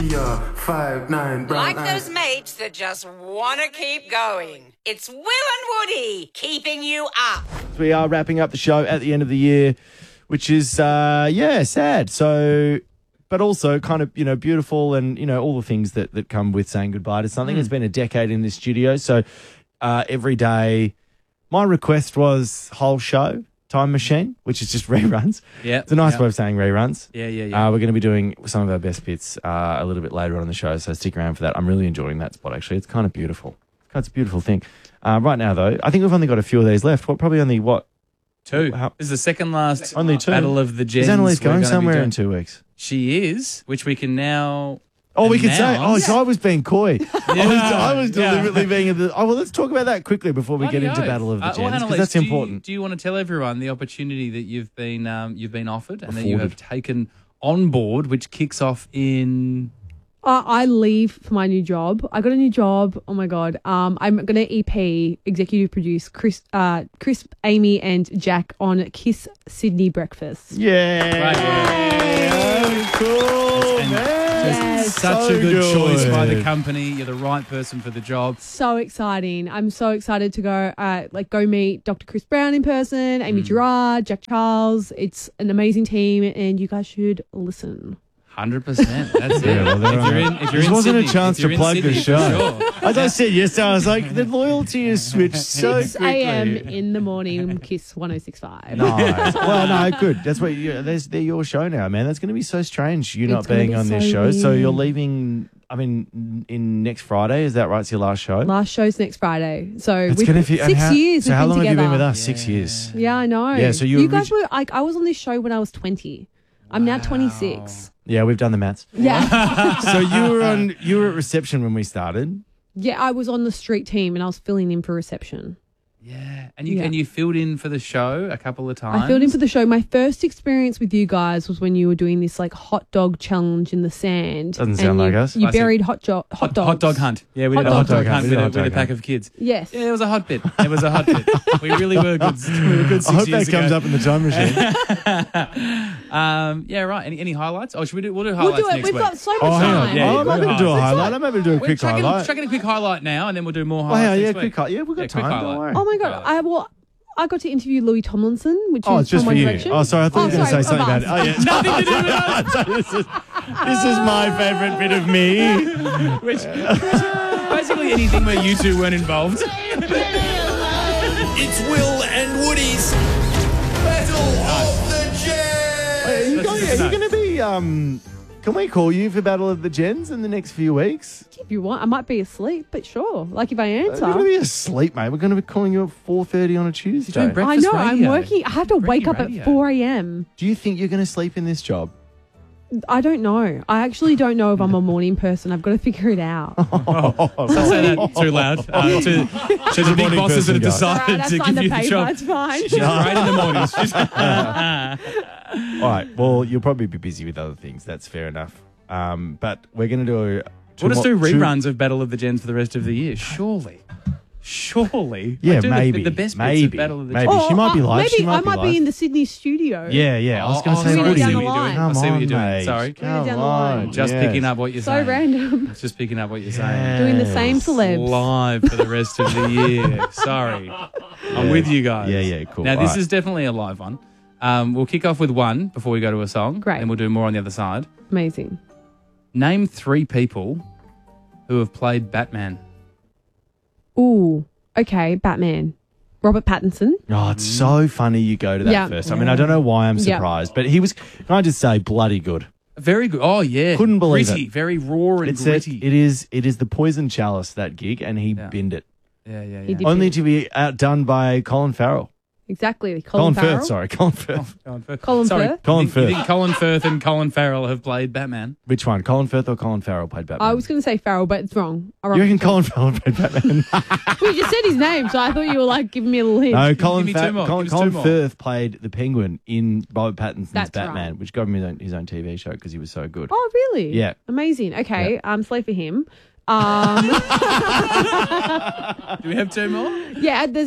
5'9" Like those mates that just want to keep going. It's Will and Woody keeping you up. We are wrapping up the show at the end of the year, which is, sad. So, but also kind of, beautiful and, all the things that come with saying goodbye to something. It's been a decade in this studio. So every day, my request was whole show, Time Machine, which is just reruns. Yeah. It's a nice way of saying reruns. Yeah. We're going to be doing some of our best bits a little bit later on in the show, so stick around for that. I'm really enjoying that spot, actually. It's kind of beautiful. It's a beautiful thing. Right now, though, I think we've only got a few of these left. Probably only, two. How? This is the second last Only two. Battle of the Gens. Is Annalise going somewhere in 2 weeks? She is, which we can now... Oh, we could say. announce. So I was being coy. I was Yeah. deliberately being. Well, let's talk about that quickly before we get into Righty-o. Battle of the Gens, because Annalise, that's do important. Do you want to tell everyone the opportunity that you've been offered and that you have taken on board, which kicks off in... I leave for my new job. I got a new job. Oh my God. I'm going to EP, executive produce Chris, Amy and Jack on Kiss Sydney Breakfast. Yeah. Cool, man. Such So a good choice by the good. company. You're the right person for the job. So exciting. I'm so excited to go meet Dr. Chris Brown in person, Amy Gerard, Jack Charles. It's an amazing team and you guys should listen. 100%. That's it. Yeah, well, if you're this in wasn't Sydney, a chance if you're to in plug Sydney, the for show. sure. As I said yesterday, I was like, the loyalty is switched so 6 quickly. a.m. in the morning, Kiss 106.5. Nice. Well, no, good. That's what they're your show now, man. That's going to be so strange, you not It's gonna being be on this so show. So weird. you're leaving, in next Friday. Is that right? It's your last show? Last show's next Friday. So It's we've gonna be 6 years. So we've how been long have you together. been with us? 6 years. Yeah, I know. Yeah, so you guys were I was on this show when I was 20. I'm now 26. Yeah, we've done the maths. Yeah. So you were at reception when we started. Yeah, I was on the street team and I was filling in for reception. Yeah. And you filled in for the show a couple of times. I filled in for the show. My first experience with you guys was when you were doing this hot dog challenge in the sand. Doesn't sound like us. You I see. buried hot dogs. Hot dog hunt. Yeah, we did a Hot hot dog dog hunt hunt. with a pack of kids. Yes. Yeah, it was a hot bit. It was a hot bit. We really were good. We were good 6 I hope years that comes ago. up in the time machine. Yeah, right. Any highlights? Oh, should we do? We'll do We'll highlights do it. next We've week. got so much Oh, hang on. time. Yeah, I'm happy to do a Let's highlight. I'm happy to do a We're quick highlight. chucking a quick highlight now, and then we'll do more highlights. Oh, yeah, next quick week. highlight. Yeah, we've got quick time. Don't highlight. worry. Oh my God. I got to interview Louis Tomlinson, which Oh, is it's just from for One you. Direction. Oh, sorry. I thought you were going to say something about it. of Oh, us. yeah. Nothing to do with us. This is my favourite bit of me. Which basically anything where you two weren't involved. It's Will and Woody's Battle of the Are you Gens. going to be... Can we call you for Battle of the Gens in the next few weeks? If you want, I might be asleep, but sure. Like if I You're answer. going to be asleep, mate. We're going to be calling you at 4:30 on a Tuesday. doing I breakfast know, I'm radio. working. I have to wake up Radio. at 4 a.m. Do you think you're going to sleep in this job? I don't know. I actually don't know if I'm a morning person. I've got to figure it out. Don't say that too loud. To the big morning bosses that have person, guys. decided Alright, I to signed give the you the paper. job. It's fine. She's great in the mornings. All right. Well, you'll probably be busy with other things. That's fair enough. But we're going to do... We'll just do reruns of Battle of the Gens for the rest of the year. Surely. Yeah, Like, do maybe. The best bits maybe. of Battle of the Maybe. Gens. She might be live. Maybe She might I might be in the Sydney studio. Yeah. I was going to say, sorry, Woody, I see down what the you're doing. line. I see what you're doing. mate. Sorry. Further down the Come line. on. Just Yes. picking up what you're So saying. random. Just picking up what you're saying. Doing the same celebs. Live for the rest of the year. Sorry. I'm with you guys. Yeah, cool. Now, All this right. is definitely a live one. We'll kick off with one before we go to a song. Great. And we'll do more on the other side. Amazing. Name 3 people who have played Batman. Ooh. Okay. Batman. Robert Pattinson. Oh, it's so funny you go to that Yeah. first. I mean, I don't know why I'm Yeah. surprised, but he was, can I just say, bloody good. Very good. Oh, yeah. Couldn't believe gritty, it. Very raw and It gritty. is the poison chalice, that gig, and he Yeah. binned it. Yeah. He did Only it. to be outdone by Colin Farrell. Exactly. Colin Farrell. Firth, sorry. Colin Firth. Colin Sorry, Firth? Colin you think Firth. Colin Firth and Colin Farrell have played Batman? Which one? Colin Firth or Colin Farrell played Batman? I was going to say Farrell, but it's wrong. You reckon Colin Farrell played Batman? We just said his name, so I thought you were like giving me a little hint. No, Give Colin me two more. Give us two Colin more. Firth played the Penguin in Robert Pattinson's That's Batman, right. which got him his own TV show because he was so good. Oh, really? Yeah. Amazing. Okay. Slay for him. Do we have 2 more? Yeah, there's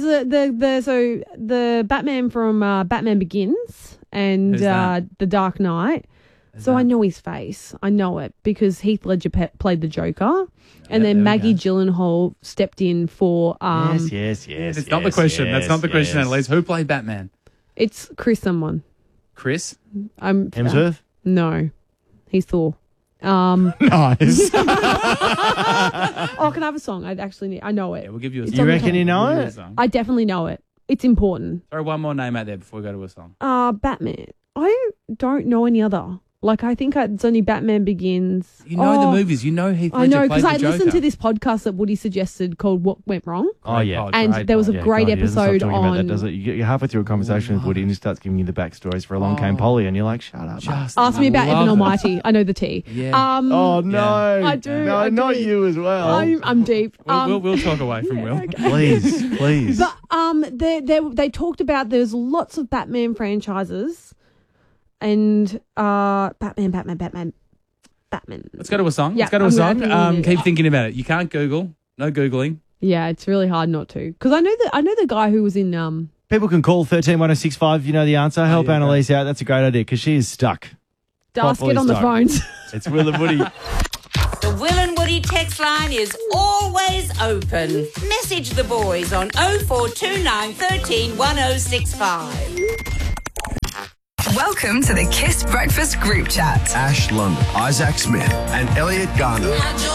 the Batman from Batman Begins and Who's that? The Dark Knight. So I know his face. I know it because Heath Ledger played the Joker, and then Maggie Gyllenhaal stepped in for. Yes. It's not the question. That's not the question, Annalise. Who played Batman? It's Chris someone. Chris? Hemsworth? No, he's Thor. Nice. Oh, can I have a song? I know it. Yeah, we'll give you a It's song. on You the reckon top. you know We'll give you it? a song. I definitely know it. It's important. Throw one more name out there before we go to a song. Batman. I don't know any other. Like, I think it's only Batman Begins. You know the movies. You know Heath Ledger I know, played because the I Joker. listened to this podcast that Woody suggested called What Went Wrong. Oh, yeah. And great there was a pod. Yeah, great God, he doesn't stop episode talking about on... that, does it? You're halfway through a conversation with Woody and he starts giving you the backstories for Along Came Polly and you're like, shut up. Just Ask me about love Evan it. Almighty. I know the tea. Yeah. Oh, no. I do, No, I do. not you as well. I'm deep. We'll talk away from Will. Please. But they talked about there's lots of Batman franchises and Batman. Let's go to a song. Yeah, Let's go to a I'm song. gonna have to- Keep thinking about it. You can't Google. No Googling. Yeah, it's really hard not to. Because I know the guy who was in People can call 131065 if you know the answer. Help yeah, Annalise out. That's a great idea because she is stuck. Dust, Properly get on the stuck. phones. It's Will and Woody. The Will and Woody text line is always open. Message the boys on 0429 13 1065. Welcome to the Kiss Breakfast Group Chat. Ash London, Isaac Smith, and Elliot Garner.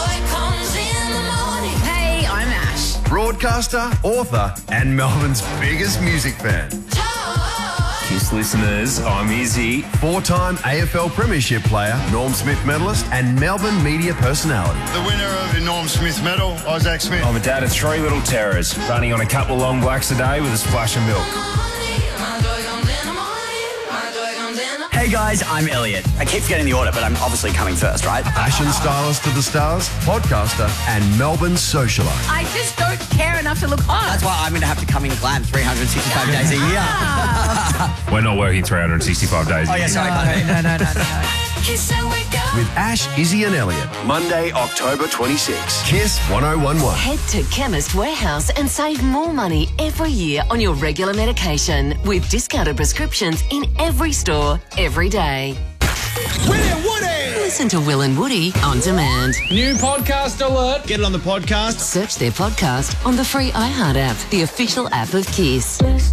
Hey, I'm Ash. Broadcaster, author, and Melbourne's biggest music fan. Kiss listeners, I'm Izzy. 4-time AFL Premiership player, Norm Smith medalist, and Melbourne media personality. The winner of the Norm Smith medal, Isaac Smith. I'm a dad of 3 little terrors, running on a couple of long blacks a day with a splash of milk. Hey guys, I'm Elliot. I keep forgetting the order, but I'm obviously coming first, right? Fashion stylist to the stars, podcaster, and Melbourne's socialite. I just don't care enough to look hot. That's why I'm going to have to come in glam 365 days a year. We're not working 365 days. Oh yeah, sorry. No. With Ash, Izzy, and Elliot. Monday, October 26. Kiss 1011. Head to Chemist Warehouse and save more money every year on your regular medication with discounted prescriptions in every store, every day. Listen to Will and Woody on demand. New podcast alert. Get it on the podcast. Search their podcast on the free iHeart app, the official app of Kiss.